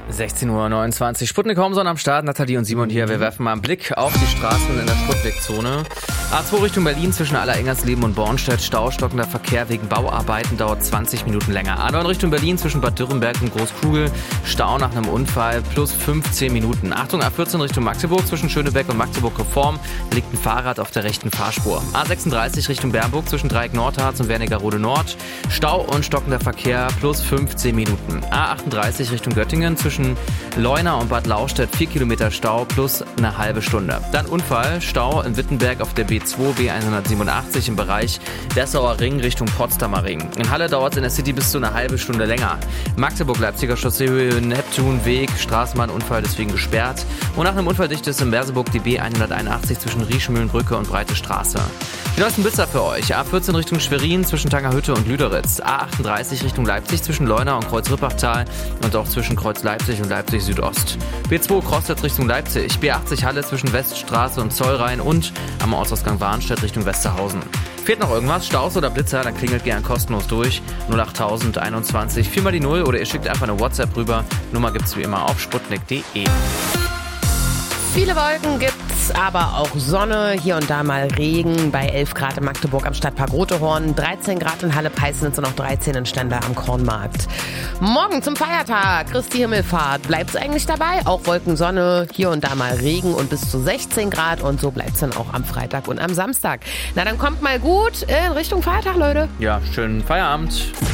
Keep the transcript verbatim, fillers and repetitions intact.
sechzehn Uhr neunundzwanzig. Sputnik Homeson am Start. Nathalie und Simon hier. Wir werfen mal einen Blick auf die Straßen in der Sputnik-Zone. A zwei Richtung Berlin zwischen Aller-Engersleben und Bornstedt. Stau, stockender Verkehr wegen Bauarbeiten dauert zwanzig Minuten länger. A neun Richtung Berlin zwischen Bad Dürrenberg und Großkugel. Stau nach einem Unfall plus fünfzehn Minuten. Achtung, A vierzehn Richtung Magdeburg zwischen Schönebeck und Magdeburg-Reform. Liegt ein Fahrrad auf der rechten Fahrspur. A sechsunddreißig Richtung Bernburg zwischen Dreieck Nordharz und Wernigerode Nord. Stau und stockender Verkehr plus fünfzehn Minuten. A achtunddreißig Richtung Göttingen zwischen Leuna und Bad Lauchstädt vier Kilometer Stau plus eine halbe Stunde. Dann Unfall, Stau in Wittenberg auf der B zwei B hundertsiebenundachtzig im Bereich Dessauer Ring Richtung Potsdamer Ring. In Halle dauert es in der City bis zu eine halbe Stunde länger. Magdeburg-Leipziger Chausseehöhe Neptunweg, Straßenbahnunfall deswegen gesperrt. Und nach einem Unfall dicht ist in Merseburg die B hunderteinundachtzig zwischen Riechmühlenbrücke und Breite Straße. Die neuesten Blitzer für euch. A vierzehn Richtung Schwerin zwischen Tangerhütte und Lüderitz. A achtunddreißig Richtung Leipzig zwischen Leuna und Kreuz-Rippachtal und auch zwischen Kreuz Leipzig und Leipzig Südost. B zwei Crosstedt Richtung Leipzig. B achtzig Halle zwischen Weststraße und Zollrhein und am Ortsausgang Warnstedt Richtung Westerhausen. Fehlt noch irgendwas? Staus oder Blitzer? Dann klingelt gern kostenlos durch. null acht null null einundzwanzig viermal die null oder ihr schickt einfach eine WhatsApp rüber. Nummer gibt's wie immer auf sputnik punkt de. Viele Wolken gibt's, aber auch Sonne, hier und da mal Regen. Bei elf Grad in Magdeburg am Stadtpark Rotehorn, dreizehn Grad in Halle-Peisnitz und auch dreizehn in Stendal am Kornmarkt. Morgen zum Feiertag, Christi Himmelfahrt. Bleibt's eigentlich dabei? Auch Wolken, Sonne, hier und da mal Regen und bis zu sechzehn Grad. Und so bleibt's dann auch am Freitag und am Samstag. Na, dann kommt mal gut in Richtung Feiertag, Leute. Ja, schönen Feierabend.